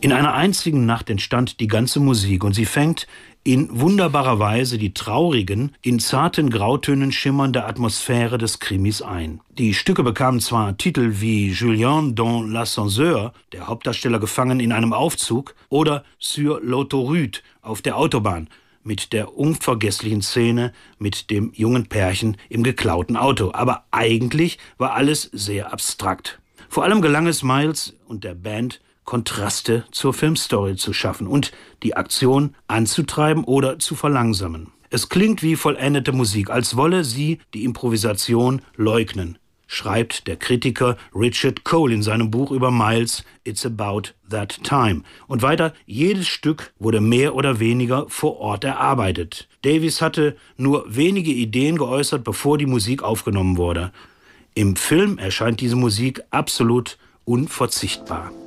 In einer einzigen Nacht entstand die ganze Musik und sie fängt in wunderbarer Weise die traurigen, in zarten Grautönen schimmernde Atmosphäre des Krimis ein. Die Stücke bekamen zwar Titel wie Julien dans l'ascenseur, der Hauptdarsteller gefangen in einem Aufzug, oder Sur l'autoroute, auf der Autobahn, mit der unvergesslichen Szene mit dem jungen Pärchen im geklauten Auto. Aber eigentlich war alles sehr abstrakt. Vor allem gelang es Miles und der Band, Kontraste zur Filmstory zu schaffen und die Aktion anzutreiben oder zu verlangsamen. Es klingt wie vollendete Musik, als wolle sie die Improvisation leugnen, schreibt der Kritiker Richard Cole in seinem Buch über Miles It's About That Time. Und weiter, jedes Stück wurde mehr oder weniger vor Ort erarbeitet. Davies hatte nur wenige Ideen geäußert, bevor die Musik aufgenommen wurde. Im Film erscheint diese Musik absolut unverzichtbar.